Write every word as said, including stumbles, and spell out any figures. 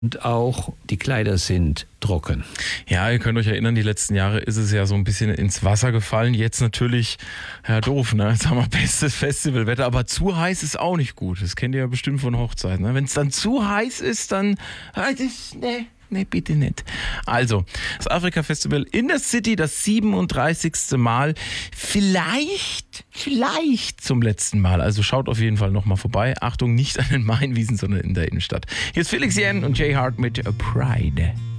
Und auch die Kleider sind trocken. Ja, ihr könnt euch erinnern, die letzten Jahre ist es ja so ein bisschen ins Wasser gefallen. Jetzt natürlich, ja doof, ne? Jetzt haben wir bestes Festivalwetter, aber zu heiß ist auch nicht gut. Das kennt ihr ja bestimmt von Hochzeiten. Ne? Wenn es dann zu heiß ist, dann, ah, das, ne, ne, bitte nicht. Also, das Afrika-Festival in der City, das siebenunddreißigste Mal. Vielleicht, vielleicht zum letzten Mal. Also schaut auf jeden Fall nochmal vorbei. Achtung, nicht an den Mainwiesen, sondern in der Innenstadt. Hier ist Felix Jähn und Jay Hart mit Pride.